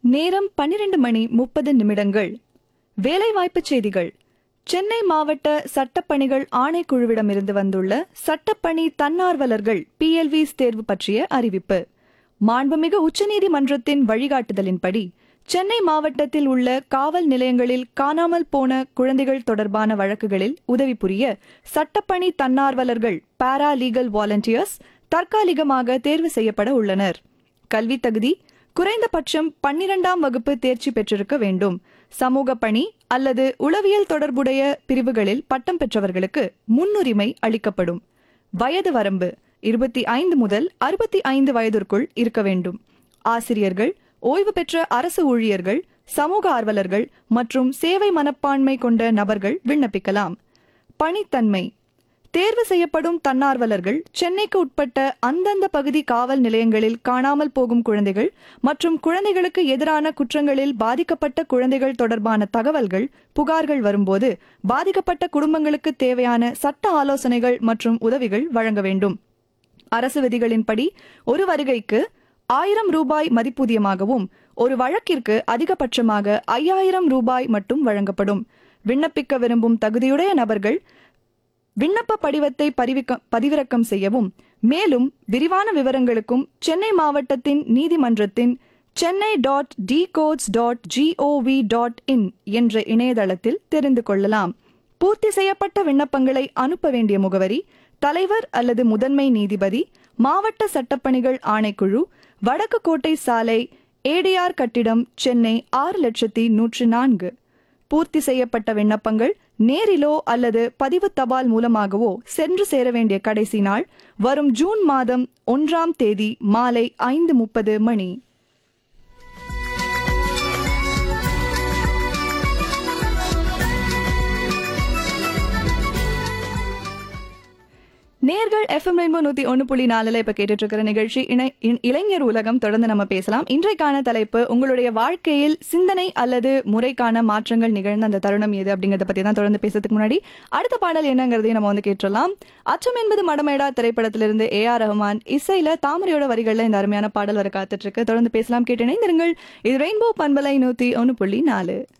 நேரம் 12:30 வேலைவாய்ப்புச் செய்திகள். சென்னை மாவட்ட சட்டப்பணிகள் ஆணைக்குழுவிடமிருந்து வந்துள்ள சட்டப்பணி தன்னார்வலர்கள் PLVs தேர்வு பற்றிய அறிவிப்பு. மாண்புமிகு உச்சநீதிமன்றத்தின் வழிகாட்டுதலின்படி சென்னை மாவட்டத்தில் உள்ள காவல் நிலையங்களில் காணாமல் போன குழந்தைகள் தொடர்பான வழக்குகளில் உதவி புரிய சட்டப்பணி தன்னார்வலர்கள் பாரா லீகல் வாலண்டியர்ஸ் தற்காலிகமாக தேர்வு செய்யப்பட உள்ளனர். கல்வி தகுதி குறைந்தபட்சம் 12ஆம் வகுப்பு தேர்ச்சி பெற்றிருக்க வேண்டும். சமூக பணி அல்லது உளவியல் தொடர்புடைய பிரிவுகளில் பட்டம் பெற்றவர்களுக்கு முன்னுரிமை அளிக்கப்படும். வயது வரம்பு 25 முதல் 65 வயதிற்குள் இருக்க வேண்டும். ஆசிரியர்கள், ஓய்வு பெற்ற அரசு ஊழியர்கள், சமூக ஆர்வலர்கள் மற்றும் சேவை மனப்பான்மை கொண்ட நபர்கள் விண்ணப்பிக்கலாம். பணித்தன்மை தேர்வு செய்யப்படும் தன்னார்வலர்கள் சென்னைக்கு உட்பட்ட அந்தந்த பகுதி காவல் நிலையங்களில் காணாமல் போகும் குழந்தைகள் மற்றும் குழந்தைகளுக்கு எதிரான குற்றங்களில் பாதிக்கப்பட்ட குழந்தைகள் தொடர்பான தகவல்கள், புகார்கள் வரும்போது பாதிக்கப்பட்ட குடும்பங்களுக்கு தேவையான சட்ட ஆலோசனைகள் மற்றும் உதவிகள் வழங்க வேண்டும். அரசு விதிகளின்படி ஒரு வருகைக்கு 1000 ரூபாய் மதிப்பூதியமாகவும் ஒரு வழக்கிற்கு அதிகபட்சமாக 5000 ரூபாய் மட்டும் வழங்கப்படும். விண்ணப்பிக்க விரும்பும் தகுதியுடைய நபர்கள் விண்ணப்ப படிவத்தை பதிவிறக்கம் செய்யவும். மேலும் விரிவான விவரங்களுக்கும் சென்னை மாவட்டத்தின் நீதிமன்றத்தின் chennai.dcodes.gov.in என்ற இணையதளத்தில் தெரிந்து கொள்ளலாம். பூர்த்தி செய்யப்பட்ட விண்ணப்பங்களை அனுப்ப வேண்டிய முகவரி: தலைவர் அல்லது முதன்மை நீதிபதி, மாவட்ட சட்டப்பணிகள் ஆணைக்குழு, வடக்கு கோட்டை சாலை, ADR கட்டிடம், சென்னை 6104. பூர்த்தி செய்யப்பட்ட விண்ணப்பங்கள் நேரிலோ அல்லது பதிவு தபால் மூலமாகவோ சென்று சேர வேண்டிய கடைசி நாள் வரும் ஜூன் மாதம் 1ஆம் தேதி மாலை 5:30 மணி. நேர்கள் FM ரெயின்போ 101.4 இப்ப கேட்டுட்டு இருக்கிற நிகழ்ச்சி இளைஞர் உலகம். தொடர்ந்து நம்ம பேசலாம். இன்றைக்கான தலைப்பு, உங்களுடைய வாழ்க்கையில் சிந்தனை அல்லது முறைக்கான மாற்றங்கள் நிகழ்ந்த அந்த தருணம் எது அப்படிங்கறத பத்தி தான் தொடர்ந்து பேசுறதுக்கு முன்னாடி அடுத்த பாடல் என்னங்கிறதையும் நம்ம கேட்டுடலாம். அச்சம் என்பது மடமேடா திரைப்படத்திலிருந்து AR ரஹ்மான் இசையில தாமரையோட வரிகள்ல இந்த அருமையான பாடல் வர காத்துட்டு இருக்கு. தொடர்ந்து பேசலாம், கேட்டு இணைந்திருங்கள். இது ரெயின்போ பண்பலை 101.4.